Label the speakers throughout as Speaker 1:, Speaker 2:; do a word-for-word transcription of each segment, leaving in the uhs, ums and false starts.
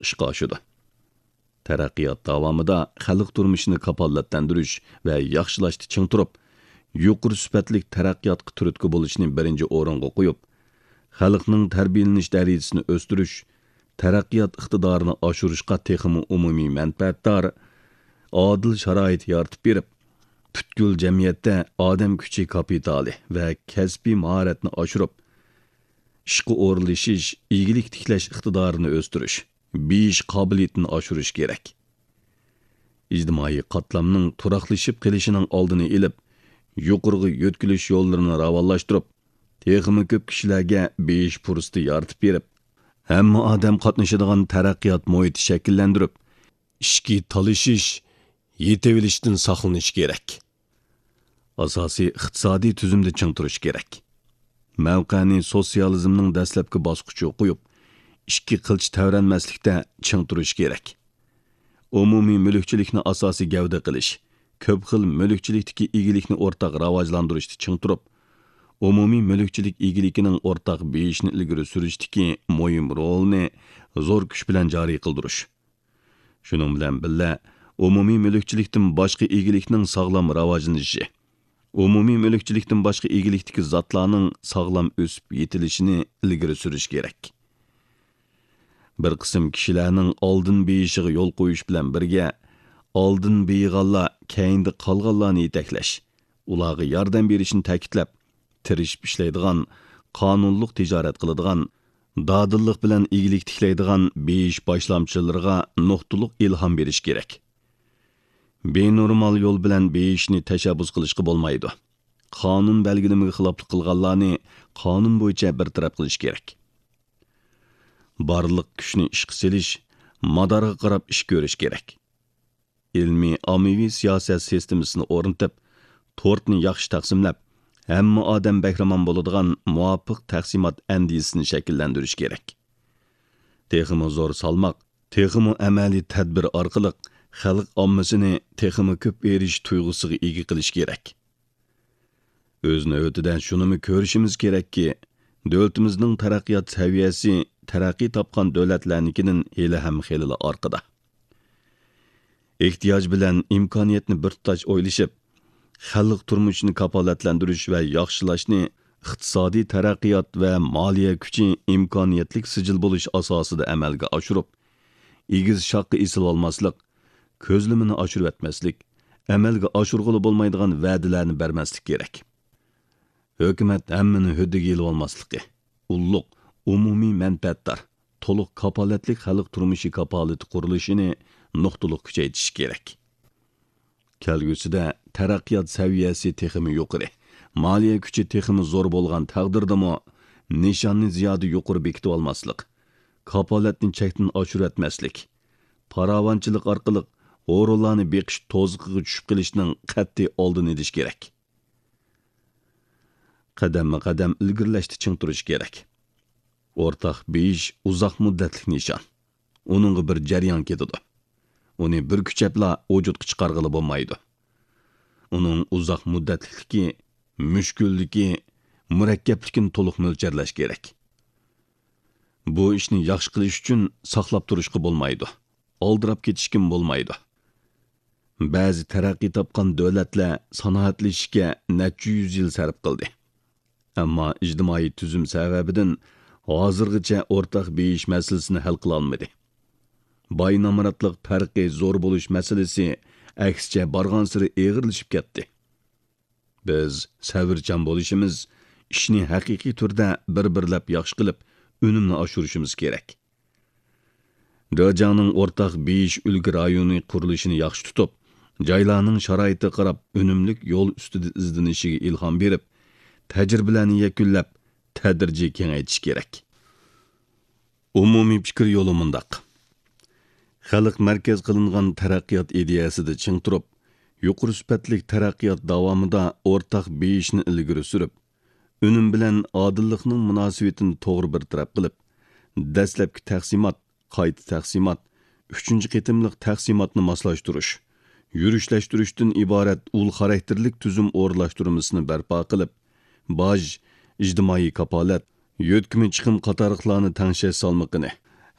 Speaker 1: ishga oshadi. Taraqqiyot davomida xalq turmushini kapollatlantirish va yaxshilashni ching turib, yuqori sifatli taraqqiyotga turtki bo'lishni birinchi o'ringa qo'yib, xalqning tarbiyalanish darajasini o'stirish, taraqqiyot iqtidorini oshirishga texmi umumiy manfaatdor, adil sharoit yaratib berib, butkul jamiyatda odam kuchi kapitali va kasbiy mahoratni oshirib, ishga o'rlashish, igilik tiklash iqtidorini o'stirish, beyish qobiliyatini oshirish kerak. Ijtimoiy qatlamning turaqlashib kelishining oldini olib, yuqorgi yo'tkilish yo'llarini ravonlashtirib, texmi ko'p kishilarga beyish fursati yaratib berib, hamma odam qatnashadigan taraqqiyot muhiti shakllantirib, ishki talashish, yetavilishdan saqlanish kerak. Asosiy iqtisodiy tuzumda ching turish kerak. Mavqani sotsializmning dastlabki bosqichiga qo'yib, ishki qilch tavranmaslikda ching turish kerak. Umumiy mulkchilikni asosiy gavda qilish, ko'p xil mulkchilikdagi egilikni o'rtaq rivojlantirishni ching turib, umumiy mulkchilik egilikining o'rtaq beyishni ilgari surishdagi muhim rolni zo'r kuch bilan joriy qildirish. Shuning bilan birga, umumiy mulkchilikdan boshqa egilikning sog'lom rivojlanishi, umumiy mulkchilikdan boshqa egilikdagi zotlarning sog'lom o'sib yetilishini ilgari surish kerak. Bir qism kishilarning oldin beyishiga yo'l qo'yish bilan birga, oldin beyig'anlar keyinda qolganlarni yetaklash, ularga yordam berishni ta'kidlab, tirishib ishlaydigan, qonunliq tijorat qiladigan, dadillik bilan egilik tiklaydigan beyish boshlamchilarga nuqtaliq ilhom berish kerak. Benormal yo'l bilan beyishni tashabbus qilishga bo'lmaydi. Qonun belgilamiga xiloflik qilganlarni qonun bo'yicha bartaraf qilish kerak. Barliq kuchni ishga selish, madorga qarab ish ko'rish kerak. Ilmiy ommaviy siyosat sistemasini o'rnatib, tortni yaxshi taqsimlab, hamma odam bahramon bo'ladigan muvofiq taqsimot andisini shakllantirish kerak. Texmi zo'r salmoq, texmi amaliy tadbir orqali xalq ommasini texmi ko'p erish tuyg'usiga ega qilish kerak. O'z navbatida shuni ko'rishimiz kerakki, davlatimizning taraqqiyot saviyasi taraqqiy topgan davlatlarnikining hali ham xeyli orqada. Ehtiyoj bilan imkoniyatni bir tutaj o'ylashib, xalq turmushini kapolatlantirish va yaxshilashni iqtisodiy taraqqiyot va moliya kuchi imkoniyatlik sijil bo'lish asosida amalga oshirib, egiz shoqqa esil olmaslik, ko'zlimini oshirib etmaslik, amalga oshirg'ili bo'lmaydigan va'dalarni bermaslik kerak. Hukumat hammani huddiga ilib olmasligi, ulluq, umumiy manfaatdor, to'liq kapolatlik xalq turmushi kapolati qurilishini nuqtaliq kuchaytirish kerak. Kelgusida taraqqiyot saviyasi texmi yuqori, moliya kuchi texmi zo'r bo'lgan taqdirdami nishonni ziyoda yuqori bekitib olmaslik, kapolatni chekdan oshirib etmaslik, paravonchilik orqali o'g'rilarni beqish to'ziqiga tushib qilishning qat'iy oldini olish kerak. Qadamma-qadam ilgirlashni ching turish kerak. O'rtaq beyish uzoq muddatli nishon. Uningga bir jarayon ketadi. Uni bir kuchapla vujudga chiqarg'ili bo'lmaydi. Uning uzoq muddatliligi, mushkulligi, murakkabligini to'liq mo'ljallash kerak. Bu ishni yaxshi qilish uchun saqlab turishga bo'lmaydi. Oldirab ketishga bo'lmaydi. Ba'zi taraqqiy topgan davlatlar sanoatlashishga necha yuz yil sarf qildi. Ammo ijtimoiy tuzum sababidan hozirgacha o'rtaq beyish masalasini hal qila olmadi. Boy namoratlik farqi zo'r bo'lish masalasi aksicha borgan sari eg'irlashib ketdi. Biz sabrchan bo'lishimiz, ishni haqiqiy turda bir-birlab yaxshi qilib, unumni oshirishimiz kerak. Rojaning o'rtaq beyish ulgi rayoni qurilishini yaxshi tutib, joylarning sharoitiga qarab unumlik yo'l ustida izlanishiga ilhom berib, tajribalarni yakunlab, tadrijiy kengaytish kerak. Umumiy fikr yo'li mundaq. Xalq markaz qilingan taraqqiyot ideyasida ching turib, yuqori sifatli taraqqiyot davomida o'rtaq beyishni ilgari surib, unum bilan odillikning munosabatini to'g'ri bir taraf qilib, dastlabki taqsimot, qayta taqsimot, uchinchi qitimliq taqsimotni moslashtirish, yurishtirishdan iborat ul xarakterlik tuzum o'rlashtirmasini barpo qilib, boj, ijtimoiy kapolat, yo'tkimi chiqim qatoriqlarni tangshash salmoqini,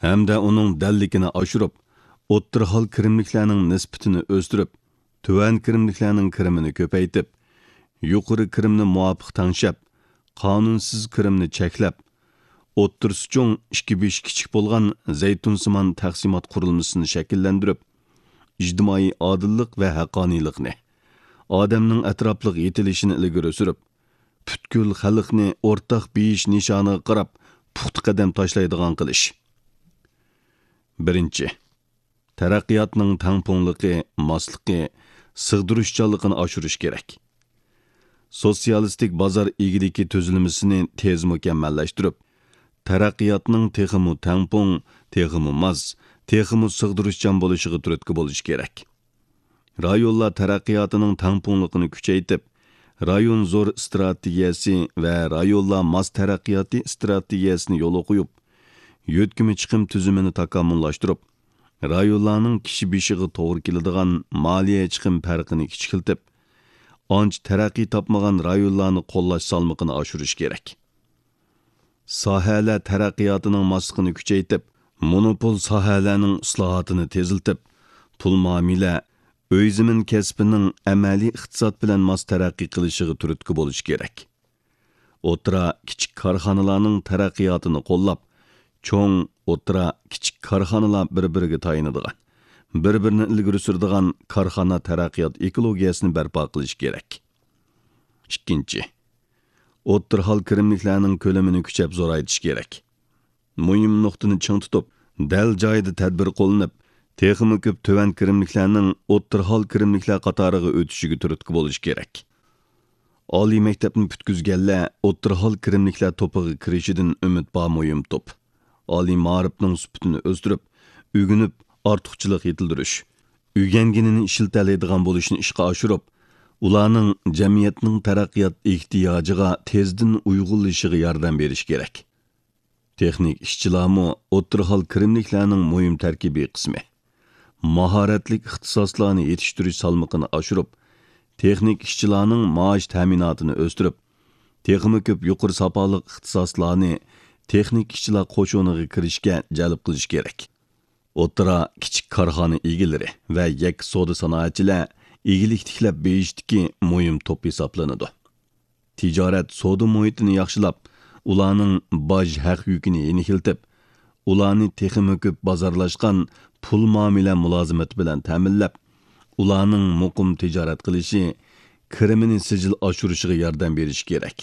Speaker 1: hamda uning dalligini oshirib, o'ttir hol kirimliklarning nisbatini o'stirib, tuvan kirimliklarning kirimini ko'paytib, yuqori kirimni muvofiq tangshab, qonunsiz kirimni cheklab, o'ttirsi cho'ng ikki besh kichik bo'lgan zaytunsimon taqsimot qurilmasini shakllantirib, ijtimoiy odillik va haqqoniylikni, odamning atrofliq yetilishini ilgari surib, butkul xalqni o'rtaq beyish nishoniga qarab puxta qadam tashlaydigan qilish. Birinchi, taraqqiyotning tangpungligi, mosligi, sig'dirishchanligini oshirish kerak. Sotsialistik bozor egiligi tuzilmasini tez mukammallashtirib, taraqqiyotning texmu tangpung, texmu mos, texmu sig'dirishchan bo'lishiga turtki bo'lish kerak. Rayonlar taraqqiyotining tangpungligini kuchaytirib, rayon zo'r strategiyasi va rayonlar mos taraqqiyoti strategiyasini yo'l qo'yib, yo'tkimi chiqim tuzumini takomillashtirib, rayonlarning kishi beshiga to'g'ri keladigan moliya chiqim farqini kichikiltib, ancha taraqqiy topmagan rayonlarni qo'llash salmoqini oshirish kerak. Sohalar taraqqiyotining mosligini kuchaytirib, monopol sohalarning islohotini teziltib, pul muomala, uy zamin kasbining amaliy iqtisod bilan mos taraqqiy qilishiga turtki bo'lish kerak. O'tira kichik korxonalarning taraqqiyotini qo'llab, cho'ng, o'tira kichik korxonalar bir-biriga tayinadigan, bir-birini ilgari suradigan korxona taraqqiyot ekologiyasini barpo qilish kerak. Ikkinchi, o'ttir hol kirimliklarning ko'lamini kuchab zo'raytirish kerak. Muhim nuqtani ching tutib, dal joyida tadbir qo'llanib, texmi ko'p tuvan kirimliklarning o'ttir hol kirimliklar qatoriga o'tishiga turtki bo'lish kerak. Oliy maktabni putkizganlar o'ttir hol kirimliklar to'piga kirishidan umid bor muhim to'p. Oliy ma'rifning sifatini o'stirib, o'rganib, ortiqchilik yetildirish, o'rganganini ishiltalaydigan bo'lishni ishga oshirib, ularning jamiyatning taraqqiyot ehtiyojiga tezdan uyg'unlashishiga yordam berish kerak. Texnik ishchilarmi o'ttir hol kirimliklarning muhim tarkibiy qismi. Mahoratli ixtisoslarni yetishtirish salmoqini oshirib, texnik ishchilarning maosh ta'minotini o'stirib, texmi ko'p yuqori sopoliq ixtisoslarni texnik ishchilar qo'shiniga kirishga jalb qilish kerak. O'tira kichik korxona egalari va yak savdo sanoatchilar egilik tiklab beyishdiki muhim to'p hisoblanadi. Tijorat savdo muhitini yaxshilab, ularning boj haq yukini yeniltib, ularni texmi ko'p bozorlashgan pul muomala mulozimati bilan ta'minlab, ularning muqim tijorat qilishi, kirimini sijil oshirishiga yordam berish kerak.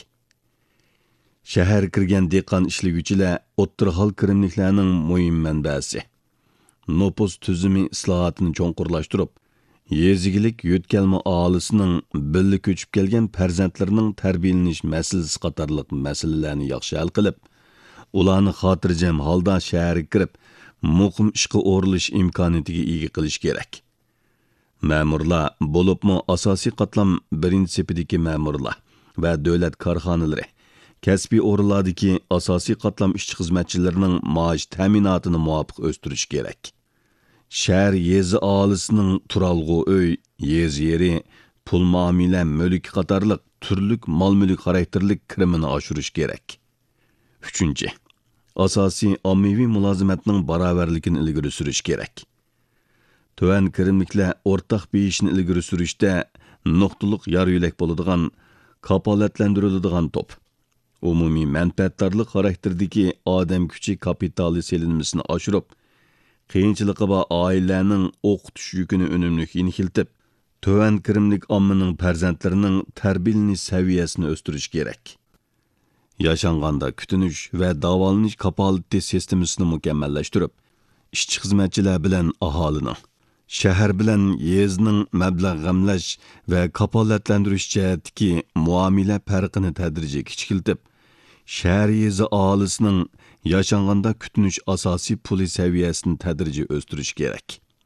Speaker 1: Shahar kirgan dehqon ishliguvchilar o'ttir hol kirimliklarning muhim manbasi. Nopus tuzumi islohotini cho'nqurlashtirib, yezigilik yo'tkalma aholisining birga ko'chib kelgan farzandlarining tarbiyalanish masalasi qatorliq masalalarni yaxshi hal qilib, ularni xotirjam holda shaharga kirib, muqim ishga o'rilish imkoniyatiga ega qilish kerak. Ma'murlar, bo'libmi asosiy qatlam birinchi sepidagi ma'murlar va davlat korxonalari, kasbiy o'rinlardagi asosiy qatlam ishchi xizmatchilarining maosh ta'minotini muvofiq o'stirish kerak. Shahar yezi aholisining turalg'u uy, yez yeri, pul muomala, mulk qatorliq turlik mol-mulk xarakterlik kirimini oshirish kerak. Uchinchi, asosiy ommaviy mulozimatning barobarligini ilgari surish kerak. Tuvan kirimliklar o'rtaq beyishni ilgari surishda nuqtaliq yor yo'lak bo'ladigan, kapolatlantiriladigan to'p. Umumiy manfaatdorlik xarakterdagi odam kuchi kapitali selinmasini oshirib, qiyinchiligi bor oilalarning o'qitish yukini unumli yeniltib, tuvan kirimlik ommaning farzandlarining tarbiyalanish saviyasini o'stirish kerak. Yaşanganda kutunish va davolanish kapolati sistemasini mukammallashtirib, ishchi xizmatchilar bilan aholining, shahar bilan yezning mablag' g'amlash va kapolatlantirish jihatdagi muomala farqini tadrijiy kichikiltib, shahar yezi aholisining yaşanganda kutunish asosiy puli saviyasini tadrijiy o'stirish kerak.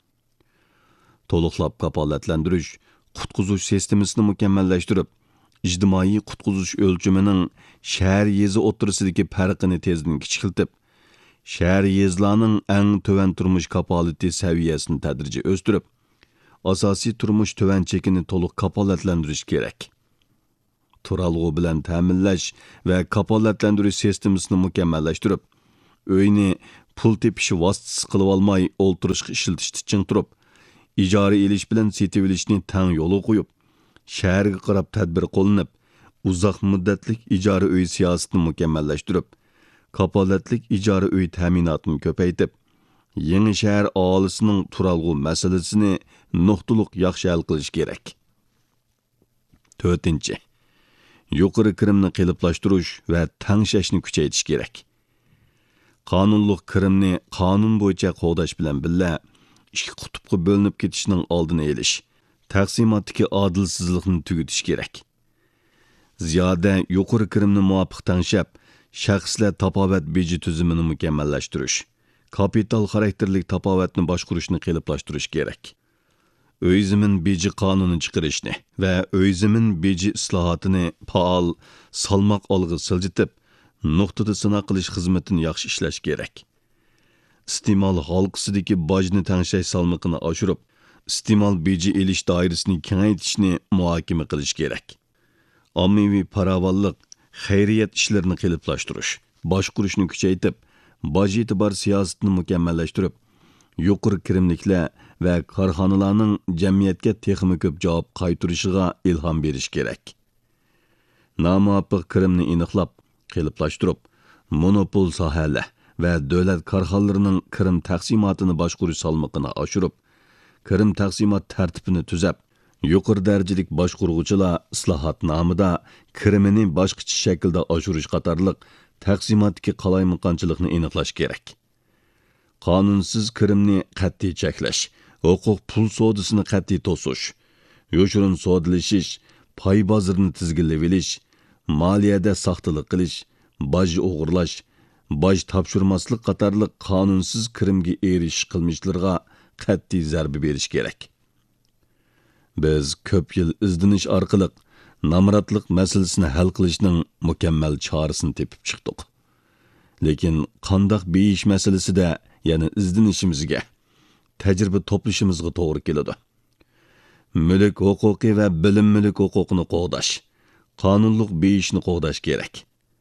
Speaker 1: To'liqlab kapolatlantirish, qutqizish sistemasini mukammallashtirib, ijtimoiy qutqizish o'lchamining shahar yezi o'ttirisidagi farqini tezdan kichikiltib, shahar yezlarning eng tuvan turmush kapolati saviyasini tadrijiy o'stirib, asosiy turmush tuvan chekini to'liq kapolatlantirish kerak. Turalg'u bilan ta'minlash va kapolatlantirish sistemasini mukammallashtirib, uyni pul tepishi vositasi qilib olmay o'ltirishga ishlatishni ching turib, ijara elish bilan setib olishni tang yo'li qo'yib, shaharga qarab tadbir qo'llanib, uzoq muddatlik ijara uy siyosatini mukammallashtirib, kapolatlik ijara uy ta'minotini ko'paytib, yangi shahar aholisining turalg'u masalasini nuqtaliq yaxshi hal qilish kerak. to'rtinchi. Yuqori kirimni qiliblashtirish va tangshashni kuchaytirish kerak. Qonunliq kirimni qonun bo'yicha qo'g'dash bilan birga ikki qutbga bo'linib ketishning oldini olish, taqsimotdagi adilsizlikni tugutish kerak. Ziyoda yuqori kirimni muvofiq tangshab, shaxslar tapovat beji tuzumini mukammallashtirish, kapital xarakterli tapovatni boshqarishni qiliblashtirish kerak. Uy zamin beji qonuni chiqarishni va uy zamin beji islohotini faol salmoq olg'i siljitib, nuqtada sinoq qilish xizmatini yaxshi ishlash kerak. İste'mol halqasidagi bojni tangshash salmoqini oshirib, iste'mol beji elish doirasini kengaytirishni muhokama qilish kerak. Ommaviy farovonlik, xayriyat ishlarini qiliblashtirish, boshqarishni kuchaytirib, boj e'tibor siyosatini mukammallashtirib, yuqori kirimliklar va korxonalarning jamiyatga texmi ko'p javob qaytarishiga ilhom berish kerak. Nomuvofiq kirimni aniqlab, qiliblashtirib, monopol sohalar va davlat korxonalarining kirim taqsimotini boshqarish salmoqini oshirib, kirim taqsimot tartibini tuzab, yuqori darajalik boshqaruvchilar islohot nomida kirimini boshqacha shaklda oshirish qatorliq taqsimotdagi qalaymiqonchilikni aniqlash kerak. Qonunsiz kirimni qat'iy cheklash, huquq pul savdosini qat'iy to'sish, yoshirin savdolashish, pay bozorini tizginlab olish, moliyada soxtalik qilish, boj o'g'irlash, boj topshirmaslik qatorliq qonunsiz kirimga erishish qilmishlarga qat'iy zarba berish kerak. Biz ko'p yil izdinish orqali namratlik masalasini hal qilishning mukammal chorasini tepib chiqdik. Lekin qandoq beyish masalasida yana izdinishimizga, tajriba to'plashimizga to'g'ri keladi. Mulk huquqi va bilim mulk huquqini qo'g'dash, qonunliq beyishni qo'g'dash kerak.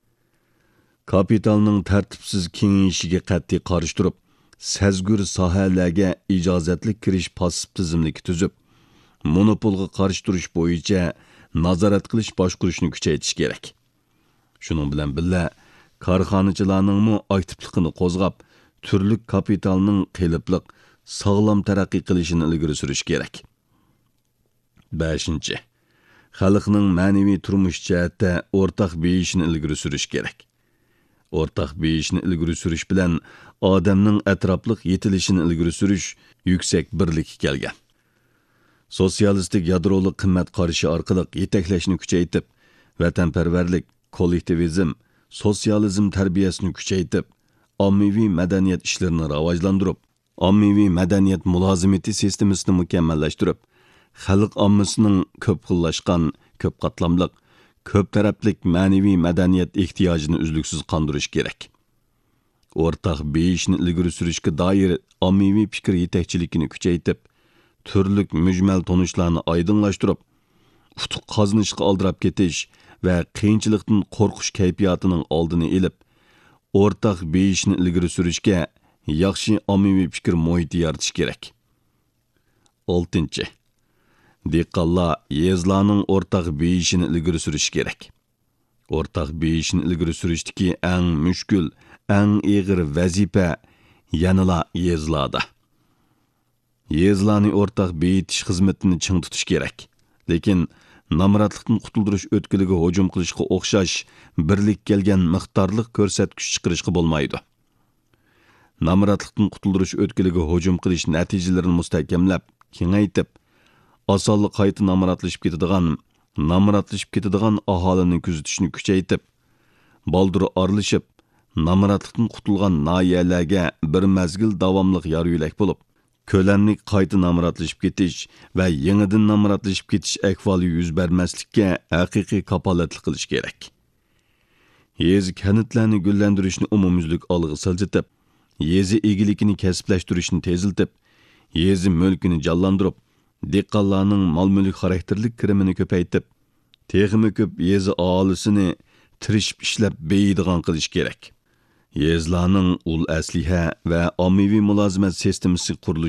Speaker 1: Kapitalning tartibsiz kengayishiga qat'iy qarshi turib, sazgur sohalarga ijozatli kirish passiv tizimligi tuzib, monopolga qarshi turish bo'yicha nazorat qilish boshqarishni kuchaytirish kerak. Shuning bilan birga korxonachilarning aktivligini qo'zg'ab, turli kapitalning qilibliq, sog'lom taraqqiy qilishini ilgari surish kerak. beshinchi. Xalqning ma'naviy turmush jihatda o'rtaq beyishini ilgari surish kerak. O'rtaq beyishni ilgari surish bilan odamning atrofliq yetilishini ilgari surish yuksak birlikka kelgan. Sotsialistik yadroliq qimmat qarashi orqali yetaklashni kuchaytirib, vatanparvarlik, kollektivizm, sotsializm tarbiyasini kuchaytirib, ommaviy madaniyat ishlarini rivojlantirib, ommaviy madaniyat mulozimati sistemasini mukammallashtirib, xalq ommasining ko'p xillashgan, ko'p qatlamliq, ko'p taraflik ma'naviy madaniyat ehtiyojini uzluksiz qondirish kerak. O'rtaq beyishni ilgari surishga doir ommaviy fikr yetakchiligini kuchaytirib, turlik mujmal tonishlarni oydinlashtirib, utuq qozonishga oldirab ketish va qiyinchilikdan qo'rqish kayfiyatining oldini olib, o'rtaq beyishni ilgari surishga yaxshi ommaviy fikr muhiti yaratish kerak. oltinchi. Dehqonlar yezlarning o'rtaq beyishini ilgari surish kerak. O'rtaq beyishni ilgari surishdagi eng mushkul, eng og'ir vazifa yanala yezlarda. Yezlarni o'rtaq beyitish xizmatini ching tutish kerak. Lekin namratlikdan qutuldirish o'tkiliga hujum qilishga o'xshash birlik kelgan miqdorliq ko'rsatkich chiqarishga bo'lmaydi. Namratlikdan qutuldirish o'tkiliga hujum qilish natijalarini mustahkamlab, kengaytib, osonli qayta namratlashib ketadigan, namratlashib ketadigan aholini kuzatishni kuchaytib, baldur orlishib, namratlikdan qutulgan noyalarga bir mazgil davomliq yor yo'lak bo'lib, ko'lamlik qayta namratlashib ketish va yangidan namratlashib ketish ahvoli yuz bermaslikka haqiqiy kapolatlik qilish kerak. Yezi kanitlarni gullantirishni umumyuzlik olg'i siljitib, yezi egilikini kasblashtirishni teziltib, yezi mulkini jonlantirib, dehqonlarning mol-mulk xarakterlik kirimini ko'paytib, texmi ko'p yezi aholisini tirishib ishlab beydigan qilish kerak. Yezlarning ul asliha va ommaviy mulozimat sistemasi qurilishi